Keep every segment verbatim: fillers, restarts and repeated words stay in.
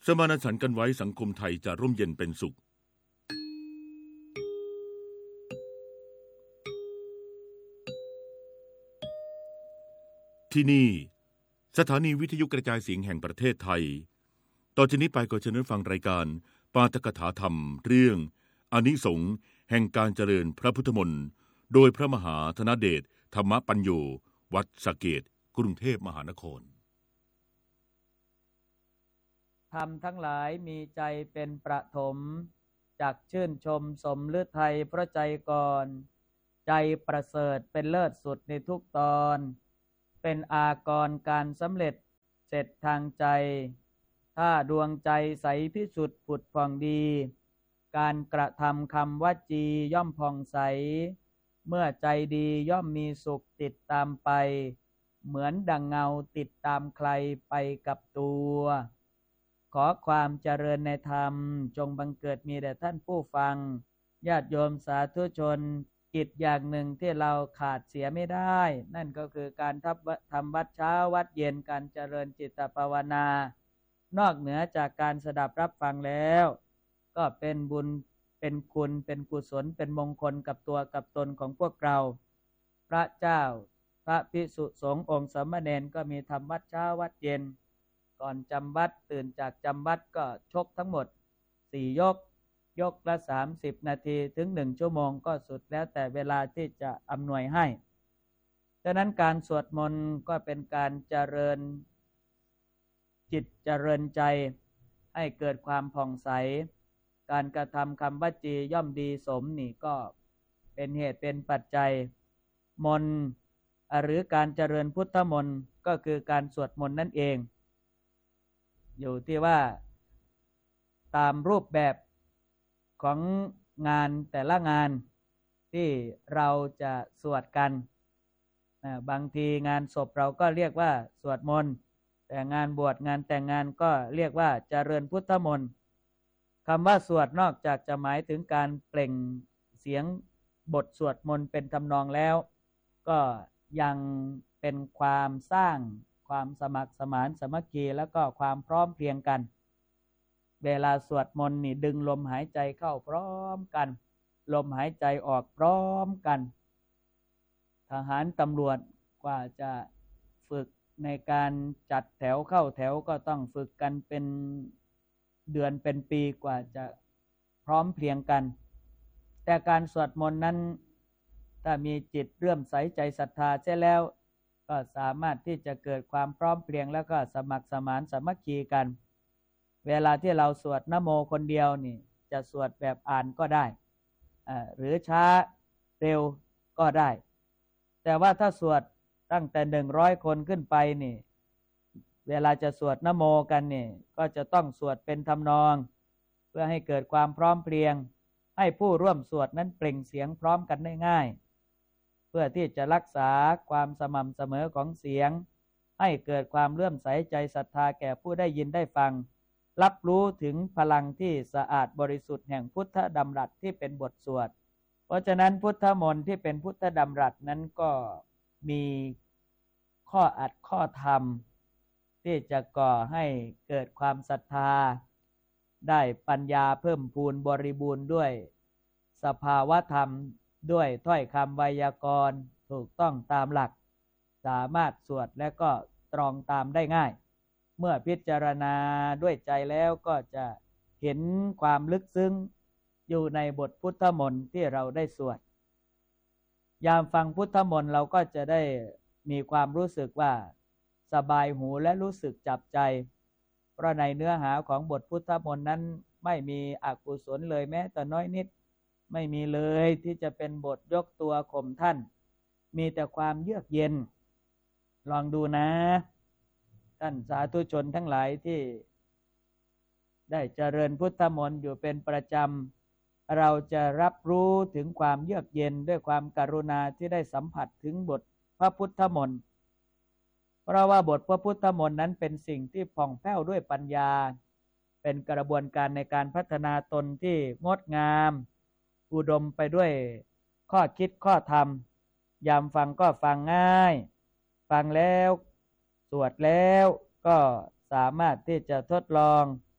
สมานฉันท์กันไว้สังคมไทยจะร่มเย็นเป็นสุขที่นี่สถานีวิทยุกระจายเสียงแห่งประเทศไทยต่อจากนี้ไปก็เชิญฟังรายการปาฐกถาธรรมเรื่องอานิสงส์แห่งการเจริญพระพุทธมนต์โดยพระมหาธนเดชธรรมปัญโยวัดสะเกษกรุงเทพมหานครธรรมทั้งหลายมีใจเป็นประถมจักชื่นชมสมฤทัยเพราะใจก่อนใจประเสริฐเป็นเลิศสุดในทุกตอนเป็นอากรการสำเร็จเสร็จทางใจถ้าดวงใจใสพิสุทธิ์ผุดผ่องดีการกระทำคำวจีย่อมผ่องใสเมื่อใจดีย่อมมีสุขติดตามไปเหมือนดังเงาติดตามใครไปกับตัวขอความเจริญในธรรมจงบังเกิดมีแด่ท่านผู้ฟังญาติโยมสาธุชนกิจอย่างหนึ่งที่เราขาดเสียไม่ได้นั่นก็คือการทำวัดเช้าวัดเย็นการเจริญจิตภาวนานอกเหนือจากการสดับรับฟังแล้วก็เป็นบุญเป็นคุณเป็นกุศลเป็นมงคลกับตัวกับตนของพวกเราพระเจ้าพระภิกษุสงฆ์องค์สามเณรก็มีทำวัดเช้าวัดเย็นก่อนจำวัดตื่นจากจำวัดก็ชกทั้งหมดสี่ยกยกละสามสิบนาทีถึงหนึ่งชั่วโมงก็สุดแล้วแต่เวลาที่จะอำนวยให้ฉะนั้นการสวดมนต์ก็เป็นการเจริญจิตเจริญใจให้เกิดความผ่องใสการกระทำคำวจีย่อมดีสมนี่ก็เป็นเหตุเป็นปัจจัยมนต์หรือการเจริญพุทธมนต์ก็คือการสวดมนต์นั่นเองอยู่ที่ว่าตามรูปแบบของงานแต่ละงานที่เราจะสวดกันบางทีงานศพเราก็เรียกว่าสวดมนต์แต่งานบวชงานแต่งงานก็เรียกว่าเจริญพุทธมนต์คำว่าสวดนอกจากจะหมายถึงการเปล่งเสียงบทสวดมนต์เป็นทำนองแล้วก็ยังเป็นความสร้างความสมัครสมานสามัคคีแล้วก็ความพร้อมเพรียงกันเวลาสวดมนต์นี่ดึงลมหายใจเข้าพร้อมกันลมหายใจออกพร้อมกันทหารตำรวจกว่าจะฝึกในการจัดแถวเข้าแถวก็ต้องฝึกกันเป็นเดือนเป็นปีกว่าจะพร้อมเพรียงกันแต่การสวดมนต์นั้นถ้ามีจิตเลื่อมใสใจศรัทธาเสียแล้วก็สามารถที่จะเกิดความพร้อมเพรียงแล้วก็สมัครสมานสามัคคีกันเวลาที่เราสวดนะโมคนเดียวนี่จะสวดแบบอ่านก็ได้หรือช้าเร็วก็ได้แต่ว่าถ้าสวดตั้งแต่หนึ่งร้อยคนขึ้นไปนี่เวลาจะสวดนะโมกันนี่ก็จะต้องสวดเป็นทำนองเพื่อให้เกิดความพร้อมเพรียงให้ผู้ร่วมสวดนั้นเปล่งเสียงพร้อมกันได้ง่ายเพื่อที่จะรักษาความสม่ำเสมอของเสียงให้เกิดความเลื่อมใสใจศรัทธาแก่ผู้ได้ยินได้ฟังรับรู้ถึงพลังที่สะอาดบริสุทธิ์แห่งพุทธดำรัสที่เป็นบทสวดเพราะฉะนั้นพุทธมนต์ที่เป็นพุทธดำรัสนั้นก็มีข้ออัดข้อธรรมที่จะก่อให้เกิดความศรัทธาได้ปัญญาเพิ่มพูนบริบูรณ์ด้วยสภาวธรรมด้วยถ้อยคำไวยากรณ์ถูกต้องตามหลักสามารถสวดและก็ตรองตามได้ง่ายเมื่อพิจารณาด้วยใจแล้วก็จะเห็นความลึกซึ้งอยู่ในบทพุทธมนต์ที่เราได้สวดยามฟังพุทธมนต์เราก็จะได้มีความรู้สึกว่าสบายหูและรู้สึกจับใจเพราะในเนื้อหาของบทพุทธมนต์นั้นไม่มีอกุศลเลยแม้แต่น้อยนิดไม่มีเลยที่จะเป็นบทยกตัวข่มท่านมีแต่ความเยือกเย็นลองดูนะท่านสาธุชนทั้งหลายที่ได้เจริญพุทธมนต์อยู่เป็นประจำเราจะรับรู้ถึงความเยือกเย็นด้วยความกรุณาที่ได้สัมผัสถึงบทพระพุทธมนต์เพราะว่าบทพระพุทธมนต์นั้นเป็นสิ่งที่ผ่องแผ้วด้วยปัญญาเป็นกระบวนการในการพัฒนาตนที่งดงามอุดมไปด้วยข้อคิดข้อธรรมยามฟังก็ฟังง่ายฟังแล้วสวดแล้วก็สามารถที่จะทดลอง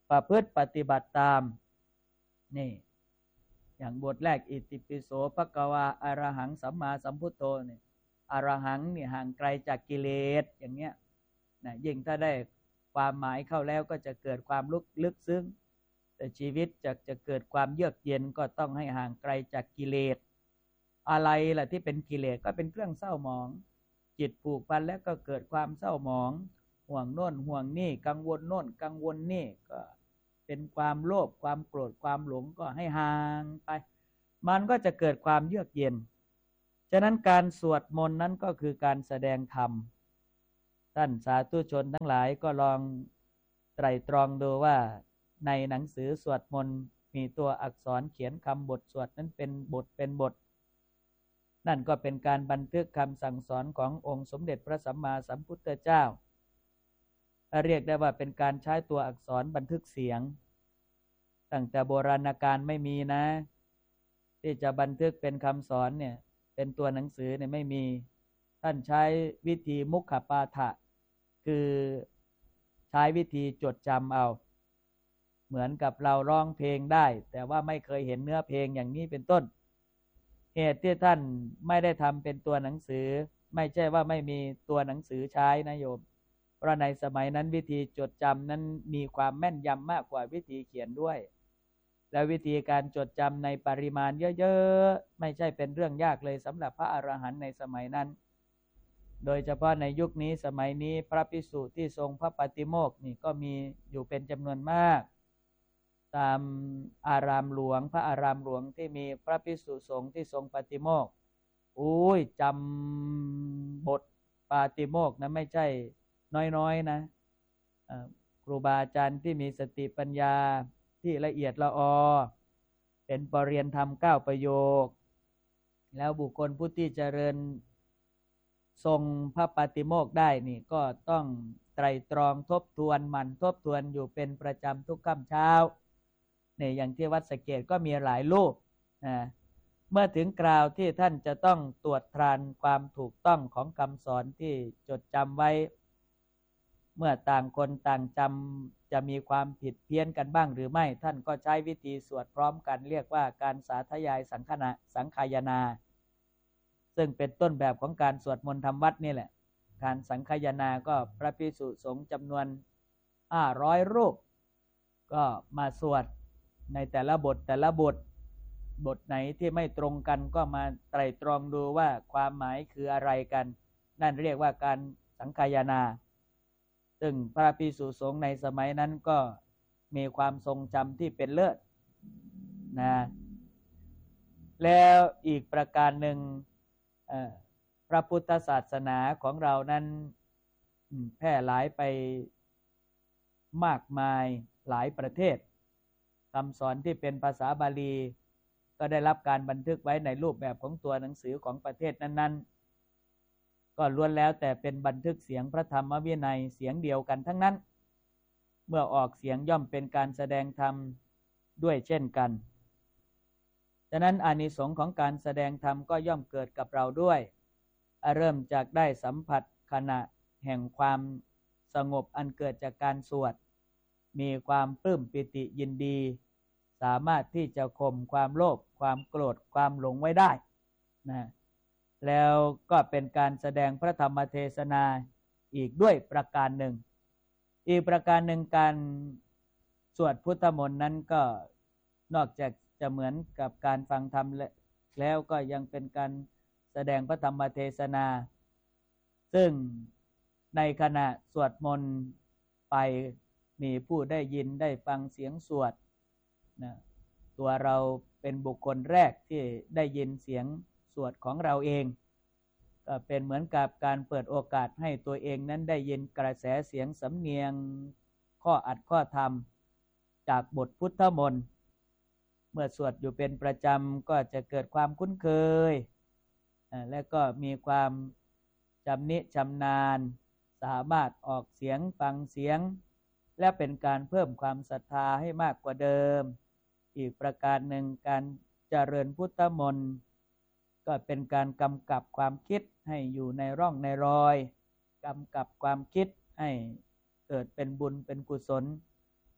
ประพฤติปฏิบัติตามนี่อย่างบทแรกอิติปิโสภควาอรหังสัมมาสัมพุทโธเนี่ยอรหังเนี่ยห่างไกลจากกิเลสอย่างเงี้ยนะยิ่งถ้าได้ความหมายเข้าแล้วก็จะเกิดความลึกลึกซึ้งแต่ชีวิตจะจะเกิดความเยือกเย็นก็ต้องให้ห่างไกลจากกิเลสอะไรล่ะที่เป็นกิเลสก็เป็นเครื่องเศร้าหมองจิตผูกพันแล้วก็เกิดความเศร้าหมองห่วงโน่นห่วงนี่กังวลโน่นกังวลนี่ก็เป็นความโลภความโกรธความหลงก็ให้ห่างไปมันก็จะเกิดความเยือกเย็นฉะนั้นการสวดมนต์นั้นก็คือการแสดงธรรมท่านสาธุชนทั้งหลายก็ลองไตร่ตรองดูว่าในหนังสือสวดมนต์มีตัวอักษรเขียนคำบทสวดนั้นเป็นบทเป็นบทนั่นก็เป็นการบันทึกคำสั่งสอนขององค์สมเด็จพระสัมมาสัมพุทธเจ้าเรียกได้ว่าเป็นการใช้ตัวอักษรบันทึกเสียงตั้งแต่โบราณกาลไม่มีนะที่จะบันทึกเป็นคำสอนเนี่ยเป็นตัวหนังสือเนี่ยไม่มีท่านใช้วิธีมุขปาฐะคือใช้วิธีจดจำเอาเหมือนกับเราร้องเพลงได้แต่ว่าไม่เคยเห็นเนื้อเพลงอย่างนี้เป็นต้นเหตุที่ท่านไม่ได้ทำเป็นตัวหนังสือไม่ใช่ว่าไม่มีตัวหนังสือใช้นะโยมเพราะในสมัยนั้นวิธีจดจำนั้นมีความแม่นยำมากกว่าวิธีเขียนด้วยและวิธีการจดจำในปริมาณเยอะๆไม่ใช่เป็นเรื่องยากเลยสำหรับพระอรหันต์ในสมัยนั้นโดยเฉพาะในยุคนี้สมัยนี้พระภิกษุที่ทรงพระปฏิโมกข์นี่ก็มีอยู่เป็นจำนวนมากตามอารามหลวงพระอารามหลวงที่มีพระภิกษุสงฆ์ที่ทรงปฏิโมกข์อุ้ยจำบทปาติโมกข์นะไม่ใช่น้อยๆนะครูบาอาจารย์ที่มีสติปัญญาที่ละเอียดละออเป็นปรริยนธรรมเก้าประโยคแล้วบุคคลผู้ที่เจริญทรงพระปาติโมกข์ได้นี่ก็ต้องไตร่ตรองทบทวนหมั่นทบทวนอยู่เป็นประจำทุกค่ำเช้าเนี่ยอย่างที่วัดสะเกษก็มีหลายรูปนะเมื่อถึงคราวที่ท่านจะต้องตรวจทานความถูกต้องของคำสอนที่จดจำไว้เมื่อต่างคนต่างจำจะมีความผิดเพี้ยนกันบ้างหรือไม่ท่านก็ใช้วิธีสวดพร้อมกันเรียกว่าการสาธยายสังฆนาสังฆายนาซึ่งเป็นต้นแบบของการสวดมนต์ทำวัดนี่แหละการสังฆายนาก็พระภิกษุสงฆ์จำนวนห้าร้อยรูปก็มาสวดในแต่ละบทแต่ละบทบทไหนที่ไม่ตรงกันก็มาไตร่ตรองดูว่าความหมายคืออะไรกันนั่นเรียกว่าการสังฆายนาซึ่งพระภิกษุสงฆ์ในสมัยนั้นก็มีความทรงจำที่เป็นเลิศนะแล้วอีกประการหนึ่งพระพุทธศาสนาของเรานั้นแพร่หลายไปมากมายหลายประเทศคำสอนที่เป็นภาษาบาลีก็ได้รับการบันทึกไว้ในรูปแบบของตัวหนังสือของประเทศนั้นๆก็ล้วนแล้วแต่เป็นบันทึกเสียงพระธรรมวินัยเสียงเดียวกันทั้งนั้นเมื่อออกเสียงย่อมเป็นการแสดงธรรมด้วยเช่นกันฉะนั้นอานิสงส์ของการแสดงธรรมก็ย่อมเกิดกับเราด้วยเริ่มจากได้สัมผัสขณะแห่งความสงบอันเกิดจากการสวดมีความปลื้มปิติยินดีสามารถที่จะข่มความโลภความโกรธความหลงไว้ได้นะแล้วก็เป็นการแสดงพระธรรมเทศนาอีกด้วยประการหนึ่งอีกประการหนึ่งการสวดพุทธมนต์นั้นก็นอกจากจะเหมือนกับการฟังธรรมแล้วก็ยังเป็นการแสดงพระธรรมเทศนาซึ่งในขณะสวดมนต์ไปมีผู้ได้ยินได้ฟังเสียงสวดนะตัวเราเป็นบุคคลแรกที่ได้ยินเสียงสวดของเราเองก็เป็นเหมือนกับการเปิดโอกาสให้ตัวเองนั้นได้ยินกระแสเสียงสำเนียงข้ออัดข้อธรรมจากบทพุทธมนต์เมื่อสวดอยู่เป็นประจำก็จะเกิดความคุ้นเคยและก็มีความจำนิชำนาญสามารถออกเสียงฟังเสียงและเป็นการเพิ่มความศรัทธาให้มากกว่าเดิมอีกประการหนึ่งการเจริญพุทธมนต์ก็เป็นการกำกับความคิดให้อยู่ในร่องในรอยกำกับความคิดให้เกิดเป็นบุญเป็นกุศล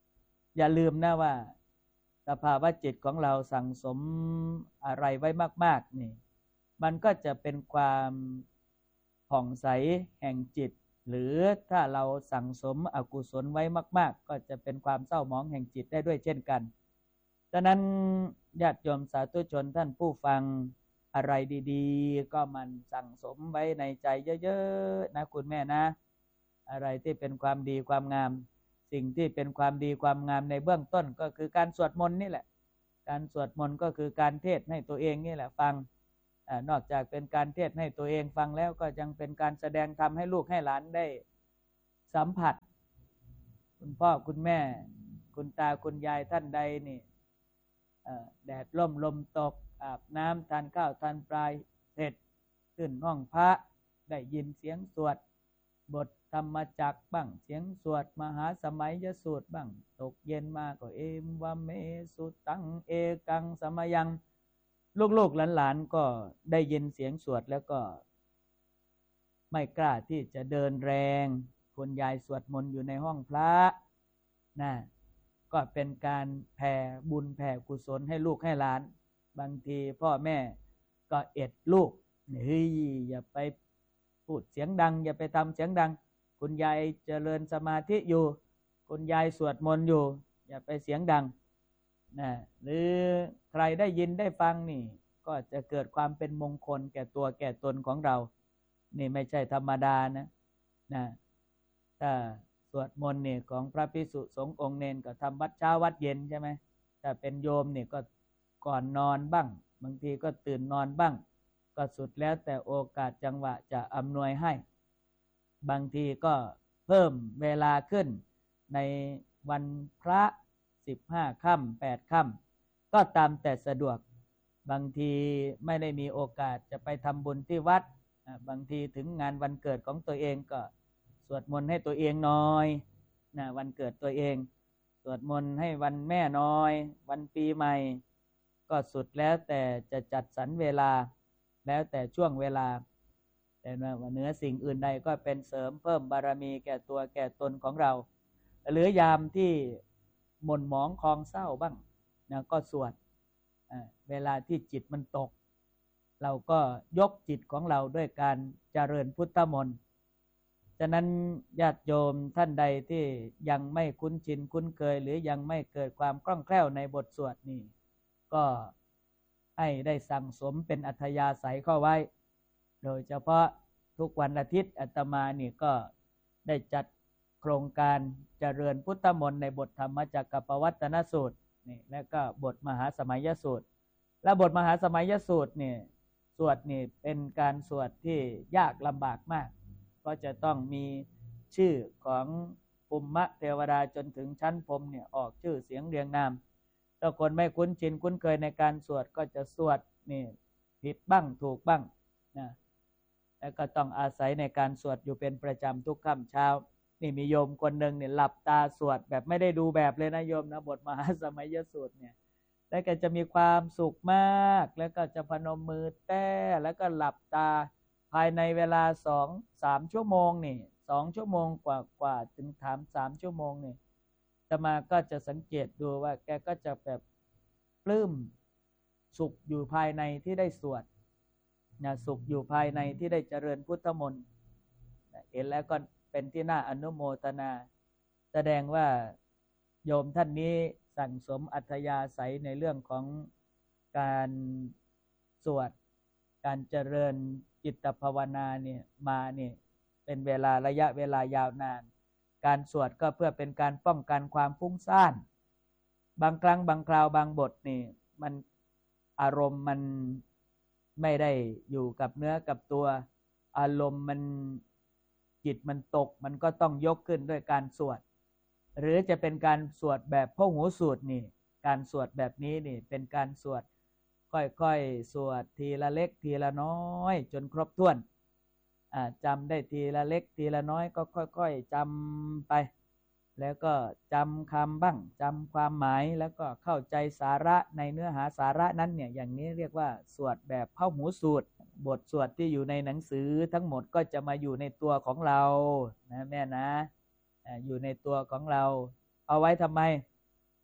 อย่าลืมนะว่าสภาวะจิตของเราสั่งสมอะไรไว้มากๆนี่มันก็จะเป็นความผ่องใสแห่งจิตหรือถ้าเราสั่งสมอกุศลไว้มากๆก็จะเป็นความเศร้าหมองแห่งจิตได้ด้วยเช่นกันฉะนั้นญาติโยมสาธุชนท่านผู้ฟังอะไรดีๆก็มันสั่งสมไว้ในใจเยอะๆนะคุณแม่นะอะไรที่เป็นความดีความงามสิ่งที่เป็นความดีความงามในเบื้องต้นก็คือการสวดมนต์นี่แหละการสวดมนต์ก็คือการเทศน์ให้ตัวเองนี่แหละฟังนอกจากเป็นการเทศน์ให้ตัวเองฟังแล้วก็ยังเป็นการแสดงธรรมให้ลูกให้หลานได้สัมผัสคุณพ่อคุณแม่คุณตาคุณยายท่านใดนี่แดดร่มลมตกอาบน้ำทานข้าวทานปลาเสร็จขึ้นห้องพระได้ยินเสียงสวดบทธรรมจักรบ้างเสียงสวดมหาสมัยยสูตรบ้างตกเย็นมาก็เอมวะเมสุตังเอกังสมยังลูกๆหลานๆก็ได้ยินเสียงสวดแล้วก็ไม่กล้าที่จะเดินแรงคุณยายสวดมนต์อยู่ในห้องพระนะก็เป็นการแผ่บุญแผ่กุศลให้ลูกให้หลานบางทีพ่อแม่ก็เอ็ดลูกเฮ้ยอย่าไปพูดเสียงดังอย่าไปทำเสียงดังคุณยายเจริญสมาธิอยู่คุณยายสวดมนต์อยู่อย่าไปเสียงดังนะหรือใครได้ยินได้ฟังนี่ก็จะเกิดความเป็นมงคลแก่ตัวแก่ตนของเรานี่ไม่ใช่ธรรมดานะนะถ้าสวดมนต์นี่ของพระภิกษุสงฆ์องค์เนนก็ทำวัดเช้าวัดเย็นใช่ไหมถ้าเป็นโยมนี่ก็ก่อนนอนบ้างบางทีก็ตื่นนอนบ้างก็สุดแล้วแต่โอกาสจังหวะจะอำนวยให้บางทีก็เพิ่มเวลาขึ้นในวันพระสิบห้าค่ำแปดค่ำก็ตามแต่สะดวกบางทีไม่ได้มีโอกาสจะไปทำบุญที่วัดบางทีถึงงานวันเกิดของตัวเองก็สวดมนต์ให้ตัวเองหน่อยนะวันเกิดตัวเองสวดมนต์ให้วันแม่น้อยวันปีใหม่ก็สุดแล้วแต่จะจัดสรรเวลาแล้วแต่ช่วงเวลาแต่ว่าเหนือสิ่งอื่นใดก็เป็นเสริมเพิ่มบารมีแก่ตัวแก่ตนของเราหรือยามที่หม่นหมองคลองเศร้าบ้างนะก็สวดเวลาที่จิตมันตกเราก็ยกจิตของเราด้วยการเจริญพุทธมนต์ฉะนั้นญาติโยมท่านใดที่ยังไม่คุ้นชินคุ้นเคยหรือยังไม่เกิดความคล่องแคล่วในบทสวดนี่ก็ให้ได้สั่งสมเป็นอัธยาศัยเข้าไว้โดยเฉพาะทุกวันอาทิตย์อาตมานี่ก็ได้จัดโครงการเจริญพุทธมนต์ในบทธรรมจักรปวัตตนสูตรนี่และก็บทมหาสมัยสูตรและบทมหาสมัยสูตรนี่สวดนี่เป็นการสวดที่ยากลำบากมากก็จะต้องมีชื่อของภูมิเทวดาจนถึงชั้นพรหมเนี่ยออกชื่อเสียงเรียงนามถ้าคนไม่คุ้นชินคุ้นเคยในการสวดก็จะสวดนี่ผิดบ้างถูกบ้างนะแล้วก็ต้องอาศัยในการสวดอยู่เป็นประจำทุกค่ำเช้านี่มีโยมคนหนึ่งเนี่ยหลับตาสวดแบบไม่ได้ดูแบบเลยนะโยมนะบทมหาสมัยสูตรเนี่ยแล้วก็จะมีความสุขมากแล้วก็จะพนมมือแต้แล้วก็หลับตาภายในเวลาสองสามชั่วโมงนี่สองชั่วโมงกว่ากว่าถึงถามสามชั่วโมงนี่อาตมาก็จะสังเกตดูว่าแกก็จะแบบปลื้มสุขอยู่ภายในที่ได้สวดนะสุขอยู่ภายในที่ได้เจริญพุทธมนต์เห็นแล้วก็เป็นที่น่าอนุโมทนาแสดงว่าโยมท่านนี้สั่งสมอัธยาศัยในเรื่องของการสวดการเจริญจิตภาวนาเนี่ยมาเนี่ยเป็นเวลาระยะเวลายาวนานการสวดก็เพื่อเป็นการป้องกันความฟุ้งซ่านบางครั้งบางคราวบางบทนี่มันอารมณ์มันไม่ได้อยู่กับเนื้อกับตัวอารมณ์มันจิตมันตกมันก็ต้องยกขึ้นด้วยการสวดหรือจะเป็นการสวดแบบพหูสูตรนี่การสวดแบบนี้นี่เป็นการสวดค่อยๆสวดทีละเล็กทีละน้อยจนครบถ้วนอ่าจำได้ทีละเล็กทีละน้อยก็ค่อยๆจำไปแล้วก็จำคำบ้างจำความหมายแล้วก็เข้าใจสาระในเนื้อหาสาระนั้นเนี่ยอย่างนี้เรียกว่าสวดแบบพหูสูตรบทสวดที่อยู่ในหนังสือทั้งหมดก็จะมาอยู่ในตัวของเรานะแม่นะอยู่ในตัวของเราเอาไว้ทำไม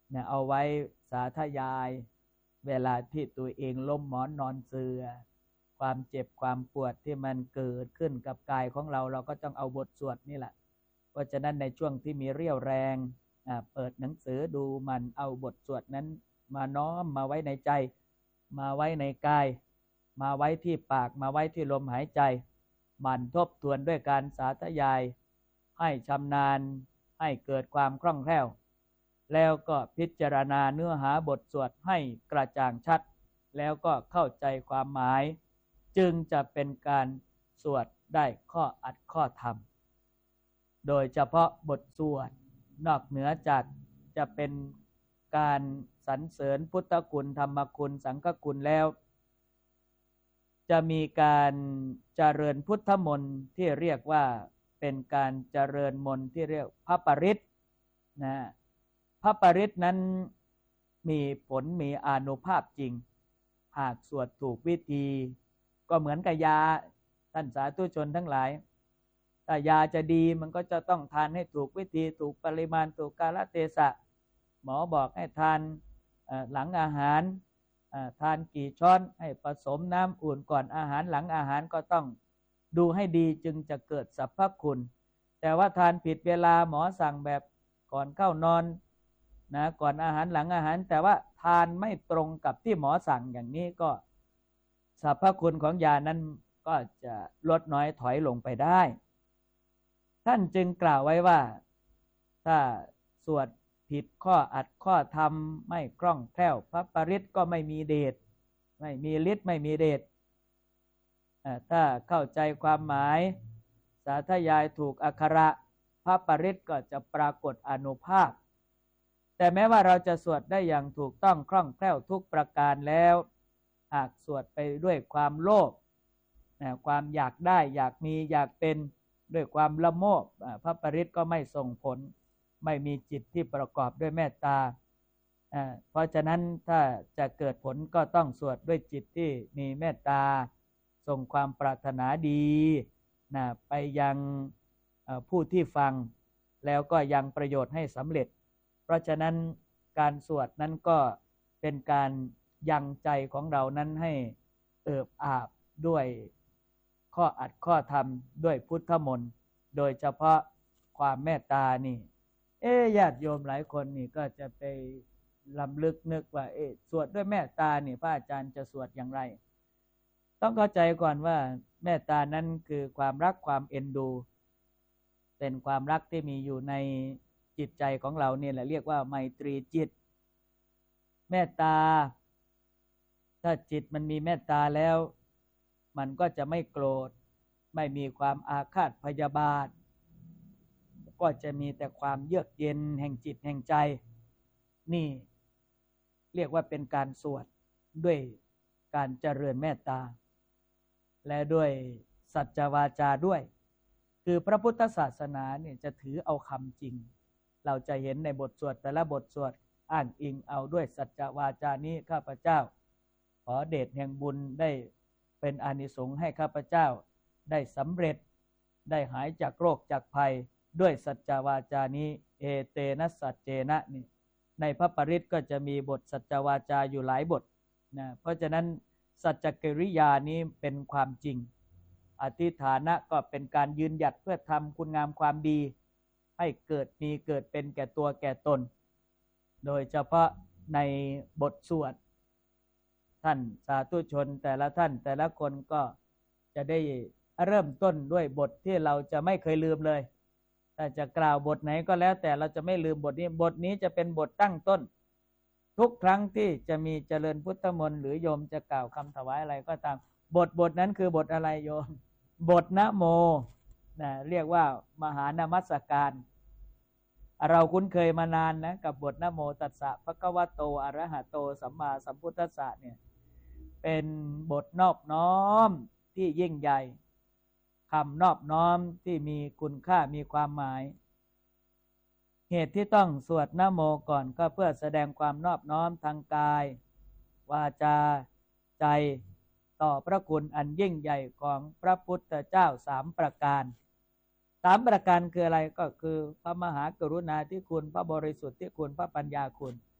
เนี่ยเอาไว้สาธยายเวลาที่ตัวเองล้มหมอนนอนเสื่อความเจ็บความปวดที่มันเกิดขึ้นกับกายของเราเราก็ต้องเอาบทสวดนี่แหละเพราะฉะนั้นในช่วงที่มีเรี่ยวแรงเปิดหนังสือดูมันเอาบทสวดนั้นมาน้อมมาไว้ในใจมาไว้ในกายมาไว้ที่ปากมาไว้ที่ลมหายใจมันทบทวนด้วยการสาธยายให้ชำนาญให้เกิดความคล่องแคล่วแล้วก็พิจารณาเนื้อหาบทสวดให้กระจ่างชัดแล้วก็เข้าใจความหมายจึงจะเป็นการสวดได้ข้ออัดข้อธรรมโดยเฉพาะบทสวดนอกเหนือจากจะเป็นการสรรเสริญพุทธคุณธรรมคุณสังฆคุณแล้วจะมีการเจริญพุทธมนต์ที่เรียกว่าเป็นการเจริญมนต์ที่เรียกพระปริตนะพระปริตนั้นมีผลมีอานุภาพจริงหากสวดถูกวิธีก็เหมือนกับยาท่านสาธุชนทั้งหลายถ้ายาจะดีมันก็จะต้องทานให้ถูกวิธีถูกปริมาณถูกกาลเทศะหมอบอกให้ทานหลังอาหารทานกี่ช้อนให้ผสมน้ำอุ่นก่อนอาหารหลังอาหารก็ต้องดูให้ดีจึงจะเกิดสรรพคุณแต่ว่าทานผิดเวลาหมอสั่งแบบก่อนเข้านอนนะก่อนอาหารหลังอาหารแต่ว่าทานไม่ตรงกับที่หมอสั่งอย่างนี้ก็สรรพคุณของยานั้นก็จะลดน้อยถอยลงไปได้ท่านจึงกล่าวไว้ว่าถ้าสวดผิดข้ออัดข้อธรรมไม่คล่องแคล่วพระปริตก็ไม่มีเดชไม่มีฤทธิ์ไม่มีเดชถ้าเข้าใจความหมายสาธยายถูกอักขระพระปริตก็จะปรากฏอานุภาพแต่แม้ว่าเราจะสวดได้อย่างถูกต้องคล่องแคล่วทุกประการแล้วหากสวดไปด้วยความโลภความอยากได้อยากมีอยากเป็นด้วยความละโมบพระปริตก็ไม่ส่งผลไม่มีจิตที่ประกอบด้วยเมตตาเพราะฉะนั้นถ้าจะเกิดผลก็ต้องสวดด้วยจิตที่มีเมตตาส่งความปรารถนาดีนะไปยังผู้ที่ฟังแล้วก็ยังประโยชน์ให้สำเร็จเพราะฉะนั้นการสวดนั้นก็เป็นการยังใจของเรานั้นให้เอิบอาบด้วยข้ออัดข้อธรรมด้วยพุทธมนต์โดยเฉพาะความเมตตานี่เอ๊ะญาติโยมหลายคนนี่ก็จะไปลำลึกนึกว่าเอ๊ะสวดด้วยเมตตานี่พระอาจารย์จะสวดอย่างไรต้องเข้าใจก่อนว่าเมตตานั้นคือความรักความเอ็นดูเป็นความรักที่มีอยู่ในจิตใจของเราเนี่ยแหละเรียกว่าไมตรีจิตเมตตาถ้าจิตมันมีเมตตาแล้วมันก็จะไม่โกรธไม่มีความอาฆาตพยาบาทก็จะมีแต่ความเยือกเย็นแห่งจิตแห่งใจนี่เรียกว่าเป็นการสวดด้วยการเจริญเมตตาและด้วยสัจจวาจาด้วยคือพระพุทธศาสนาเนี่ยจะถือเอาคำจริงเราจะเห็นในบทสวดแต่ละบทสวดอ้างอิงเอาด้วยสัจจวาจานี้ข้าพเจ้าขอเดชแห่งบุญได้เป็นอานิสงส์ให้ข้าพเจ้าได้สำเร็จได้หายจากโรคจากภัยด้วยสัจจวาจานี้เอเตนะสัจเจนะนี่ในพระปริตก็จะมีบทสัจจวาจาอยู่หลายบทนะเพราะฉะนั้นสัจจกิริยานี้เป็นความจริงอธิฐานะก็เป็นการยืนหยัดเพื่อทำคุณงามความดีให้เกิดมีเกิดเป็นแก่ตัวแก่ตนโดยเฉพาะในบทสวดท่านสาธุชนแต่ละท่านแต่ละคนก็จะได้เริ่มต้นด้วยบทที่เราจะไม่เคยลืมเลยถ้าจะกล่าวบทไหนก็แล้วแต่เราจะไม่ลืมบทนี้บทนี้จะเป็นบทตั้งต้นทุกครั้งที่จะมีเจริญพุทธมนต์หรือโยมจะกล่าวคำถวายอะไรก็ตามบทบทนั้นคือบทอะไรโยมบทนะโมนะเรียกว่ามหานมัสการเราคุ้นเคยมานานนะกับบทนะโมตัสสะภะคะวะโตอะระหะโตสัมมาสัมพุทธัสสะเนี่ยเป็นบทนอบน้อมที่ยิ่งใหญ่คำนอบน้อมที่มีคุณค่ามีความหมายเหตุที่ต้องสวดนะโมก่อนก็เพื่อแสดงความนอบน้อมทางกายวาจาใจต่อพระคุณอันยิ่งใหญ่ของพระพุทธเจ้าสามประการสามประการคืออะไรก็คือพระมหากรุณาธิคุณพระบริสุทธิ์ที่คุณพระปัญญาคุณ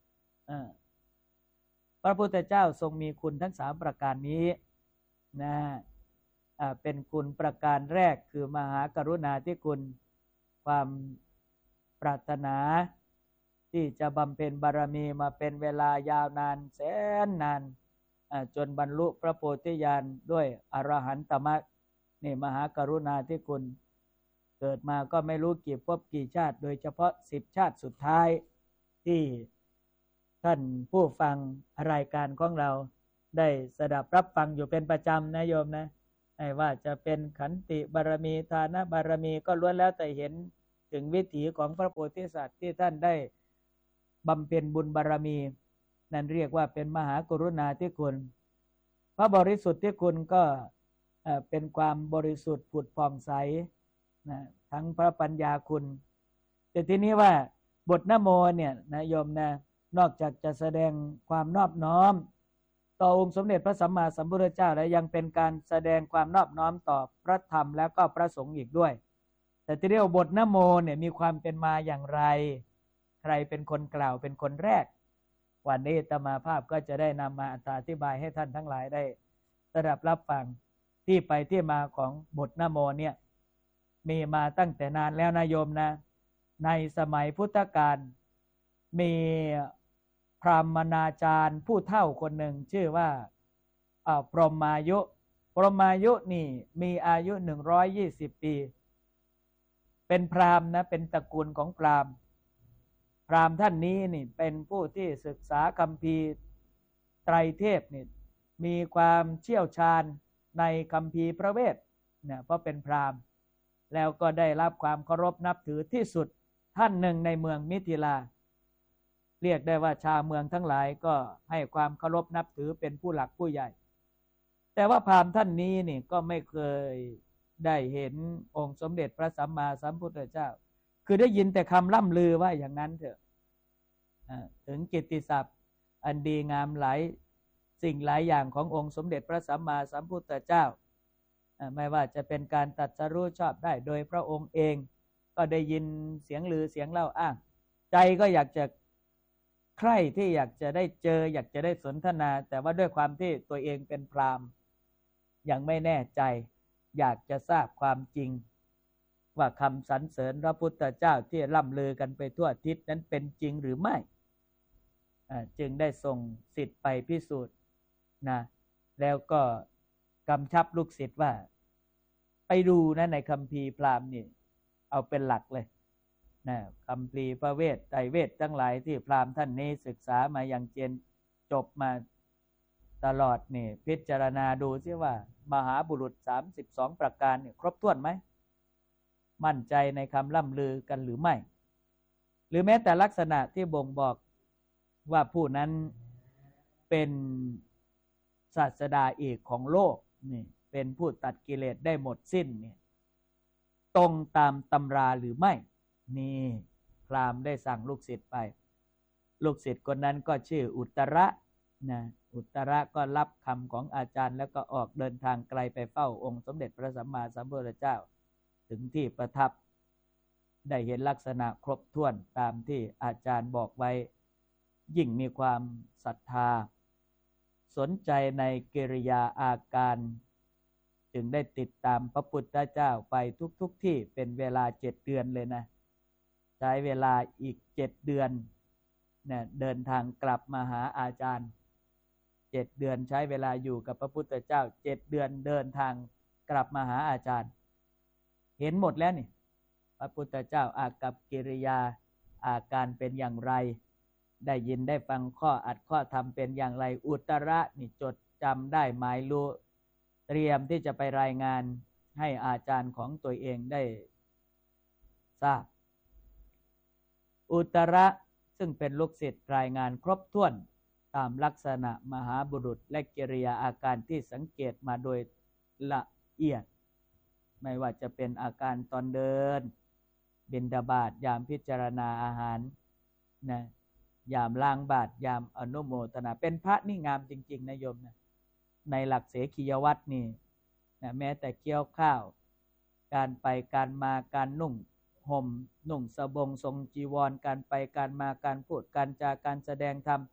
พระพุทธเจ้าทรงมีคุณทั้งสามประการนี้นะเป็นคุณประการแรกคือมหากรุณาธิคุณความปรารถนาที่จะบำเพ็ญบารมีมาเป็นเวลายาวนานแสนนานจนบรรลุพระโพธิญาณด้วยอรหันตมรรคนี่มหากรุณาธิคุณเกิดมาก็ไม่รู้กี่ภพกี่ชาติโดยเฉพาะสิบชาติสุดท้ายที่ท่านผู้ฟังรายการของเราได้สดับรับฟังอยู่เป็นประจำนะโยมนะไม่ว่าจะเป็นขันติบารมีทานบารมีก็ล้วนแล้วแต่เห็นถึงวิถีของพระโพธิสัตว์ที่ท่านได้บำเพ็ญบุญบารมีนั่นเรียกว่าเป็นมหากรุณาธิคุณพระบริสุทธิ์ที่คุณก็เป็นความบริสุทธิ์ผุดผ่องใสนะทั้งพระปัญญาคุณแต่ทีนี้ว่าบทนะโมเนี่ยนะโยมนะนอกจากจะแสดงความนอบน้อมต่อองค์สมเด็จพระสัมมาสัมพุทธเจ้าแล้วยังเป็นการแสดงความนอบน้อมต่อพระธรรมแล้วก็พระสงฆ์อีกด้วยแต่ที่เรียกว่าบทนะโมเนี่ยมีความเป็นมาอย่างไรใครเป็นคนกล่าวเป็นคนแรกวันนี้อาตมาภาพก็จะได้นำมาอธิบายให้ท่านทั้งหลายได้สดับรับฟังที่ไปที่มาของบทนะโมเนี่ยมีมาตั้งแต่นานแล้วนะโยมนะในสมัยพุทธกาลมีพราหมณาจารย์ผู้เฒ่าคนหนึ่งชื่อว่าพรหมายุพรหมายุนี่มีอายุหนึ่งร้อยยี่สิบปีเป็นพราหมณ์นะเป็นตระกูลของพราหมณ์พราหมณ์ท่านนี้นี่เป็นผู้ที่ศึกษาคัมภีร์ไตรเทพนี่มีความเชี่ยวชาญในคัมภีร์พระเวทเนี่ยเพราะเป็นพราหมณ์แล้วก็ได้รับความเคารพนับถือที่สุดท่านหนึ่งในเมืองมิถิลาเรียกได้ว่าชาวเมืองทั้งหลายก็ให้ความเคารพนับถือเป็นผู้หลักผู้ใหญ่แต่ว่าพราหมณ์ท่านนี้นี่ก็ไม่เคยได้เห็นองค์สมเด็จพระสัมมาสัมพุทธเจ้าคือได้ยินแต่คำล่ำลือว่าอย่างนั้นเถอะถึงกิตติศัพท์อันดีงามหลายสิ่งหลายอย่างขององค์สมเด็จพระสัมมาสัมพุทธเจ้าไม่ว่าจะเป็นการตรัสรู้ชอบได้โดยพระองค์เองก็ได้ยินเสียงลือเสียงเล่าอ้างใจก็อยากจะใคร่ที่อยากจะได้เจออยากจะได้สนทนาแต่ว่าด้วยความที่ตัวเองเป็นพราหมณ์ยังไม่แน่ใจอยากจะทราบความจริงว่าคำสรรเสริญพระพุทธเจ้าที่ล่ำลือกันไปทั่วทิศนั้นเป็นจริงหรือไม่จึงได้ส่งศิษย์ไปพิสูจน์นะแล้วก็กำชับลูกศิษย์ว่าไปดูนะในคัมภีร์พราหมณ์นี่เอาเป็นหลักเลยนะคัมภีร์พระเวทไตรเวททั้งหลายที่พราหมณ์ท่านนี้ศึกษามาอย่างเจนจบมาตลอดนี่พิจารณาดูซิว่ามหาบุรุษสามสิบสองประการนี่ครบถ้วนไหมมั่นใจในคำล่ำลือกันหรือไม่หรือแม้แต่ลักษณะที่บ่งบอกว่าผู้นั้นเป็นศาสดาเอกของโลกนี่เป็นผู้ตัดกิเลสได้หมดสิ้นนี่ตรงตามตำราหรือไม่นี่พราหมณ์ได้สั่งลูกศิษย์ไปลูกศิษย์คนนั้นก็ชื่ออุตระนะอุตระก็รับคำของอาจารย์แล้วก็ออกเดินทางไกลไปเฝ้าองค์สมเด็จพระสัมมาสัมพุทธเจ้าถึงที่ประทับได้เห็นลักษณะครบถ้วนตามที่อาจารย์บอกไว้ยิ่งมีความศรัทธาสนใจในกิริยาอาการจึงได้ติดตามพระพุทธเจ้าไปทุกๆ ที่เป็นเวลาเจ็ดเดือนเลยนะใช้เวลาอีกเจ็ดเดือนเนี่ยเดินทางกลับมาหาอาจารย์เจ็ดเดือนใช้เวลาอยู่กับพระพุทธเจ้าเจ็ดเดือนเดินทางกลับมาหาอาจารย์เห็นหมดแล้วนี่พระพุทธเจ้าอากับกิริยาอาการเป็นอย่างไรได้ยินได้ฟังข้ออัดข้อธรรมเป็นอย่างไรอุตระนี่จดจำได้หมายรู้เตรียมที่จะไปรายงานให้อาจารย์ของตัวเองได้ทราบอุตระซึ่งเป็นลูกศิษย์รายงานครบถ้วนตามลักษณะมหาบุรุษและกิริยาอาการที่สังเกตมาโดยละเอียดไม่ว่าจะเป็นอาการตอนเดินบิณฑบาตยามพิจารณาอาหารนะยามล้างบาตรยามอนุโมทนาเป็นพระนี่งามจริงๆนะโยมนะในหลักเสขียวัตรนี่นะแม้แต่เคี้ยวข้าวการไปการมาการนุ่งห่มนุ่งสบงทรงจีวรการไปการมาการพูดการจาการแสดงธรรม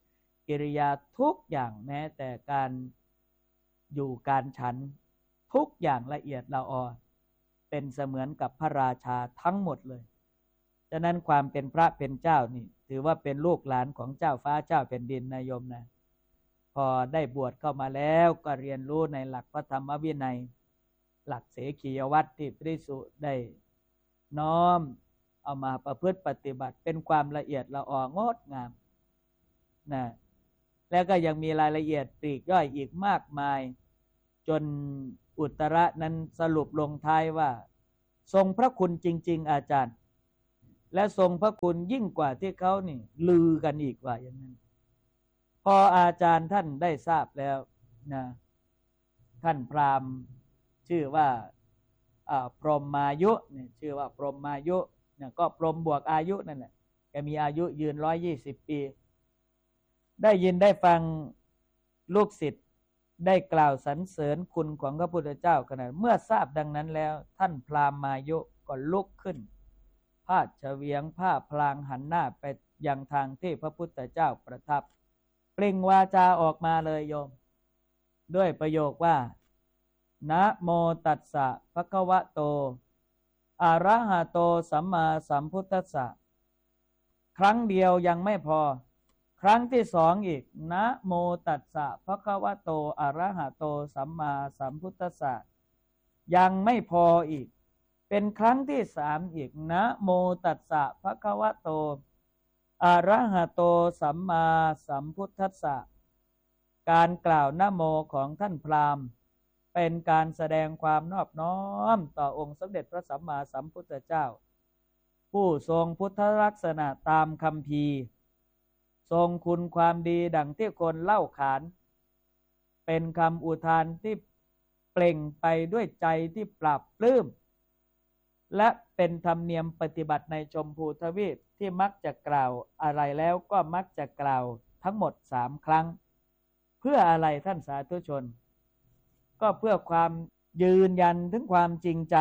กิริยาทุกอย่างแม้แต่การอยู่การฉันทุกอย่างละเอียดละออเป็นเสมือนกับพระราชาทั้งหมดเลยฉะนั้นความเป็นพระเป็นเจ้านี่ถือว่าเป็นลูกหลานของเจ้าฟ้าเจ้าแผ่นดินนายโยมนะพอได้บวชเข้ามาแล้วก็เรียนรู้ในหลักพระธรรมวินัยหลักเสขียวัตรที่พระภิกษุได้น้อมเอามาประพฤติปฏิบัติเป็นความละเอียดละอองดงามนะแล้วก็ยังมีรายละเอียดปลีกย่อยอีกมากมายจนอุตระนั้นสรุปลงท้ายว่าทรงพระคุณจริงๆอาจารย์และทรงพระคุณยิ่งกว่าที่เขานี่ลือกันอีกว่าอย่างนั้นพออาจารย์ท่านได้ทราบแล้วนะท่านพราหมณ์ชื่อว่าพรหมมายุเนี่ยชื่อว่าพรหมมายุเนี่ยก็พรหมบวกอายุนั่นแหละแกมีอายุยืนร้อยยี่สิบปีได้ยินได้ฟังลูกศิษย์ได้กล่าวสรรเสริญคุณของพระพุทธเจ้าขนาดเมื่อทราบดังนั้นแล้วท่านพราหมณ์มายุก็ลุกขึ้นพาดเฉวียงผ้าพลางหันหน้าไปยังทางที่พระพุทธเจ้าประทับเปล่งวาจาออกมาเลยโยมด้วยประโยคว่านะโมตัสสะภะคะวะโตอะระหะโตสัมมาสัมพุทธัสสะครั้งเดียวยังไม่พอครั้งที่สองอีกนะโมตัสสะภะคะวะโตอะระหะโตสัมมาสัมพุทธัสสะยังไม่พออีกเป็นครั้งที่สามอีกนะโมตัสสะภะคะวะโตอะระหะโตสัมมาสัมพุทธัสสะการกล่าวนะโมของท่านพราหมณ์เป็นการแสดงความนอบน้อมต่อองค์สมเด็จพระสัมมาสัมพุทธเจ้าผู้ทรงพุทธลักษณะตามคัมภีร์ทรงคุณความดีดังที่คนเล่าขานเป็นคำอุทานที่เปล่งไปด้วยใจที่ปราบปลื้มและเป็นธรรมเนียมปฏิบัติในชมพูทวีปที่มักจะกล่าวอะไรแล้วก็มักจะกล่าวทั้งหมดสามครั้งเพื่ออะไรท่านสาธุชนก็เพื่อความยืนยันถึงความจริงใจ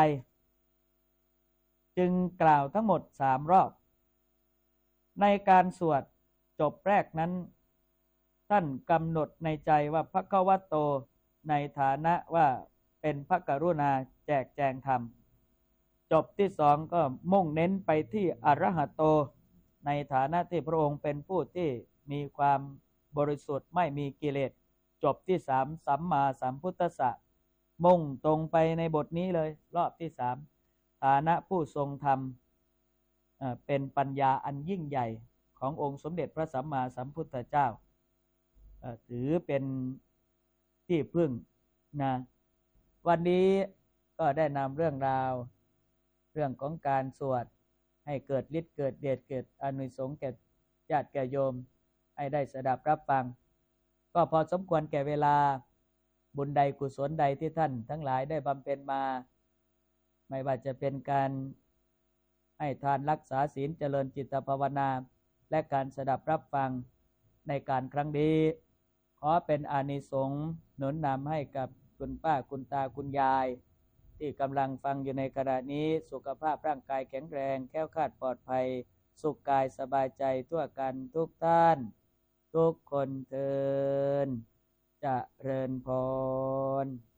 จึงกล่าวทั้งหมดสามรอบในการสวดจบแรกนั้นท่านกำหนดในใจว่าภคะวะโตในฐานะว่าเป็นพระกรุณาแจกแจงธรรมจบที่สองก็มุ่งเน้นไปที่อรหะโตในฐานะที่พระองค์เป็นผู้ที่มีความบริสุทธิ์ไม่มีกิเลสจบที่สามสัมมาสัมพุทธัสสะมุ่งตรงไปในบทนี้เลยรอบที่สามฐานะผู้ทรงธรรมเป็นปัญญาอันยิ่งใหญ่ขององค์สมเด็จพระสัมมาสัมพุทธเจ้าถือเป็นที่พึ่งนะวันนี้ก็ได้นำเรื่องราวเรื่องของการสวดให้เกิดฤทธิ์เกิดเดชเกิดอานิสงส์แก่ญาติแก่โยมให้ได้สดับรับฟังก็พอสมควรแก่เวลาบุญใดกุศลใดที่ท่านทั้งหลายได้บำเพ็ญมาไม่ว่าจะเป็นการให้ทานรักษาศีลเจริญจิตภาวนาและการสดับรับฟังในการครั้งนี้ขอเป็นอานิสงส์หนุนนำให้กับคุณป้าคุณตาคุณยายที่กำลังฟังอยู่ในขณะนี้สุขภาพร่างกายแข็งแรงแคล้วคลาดปลอดภัยสุขกายสบายใจทั่วกันทุกท่านทุกคนเทอญเจริญพร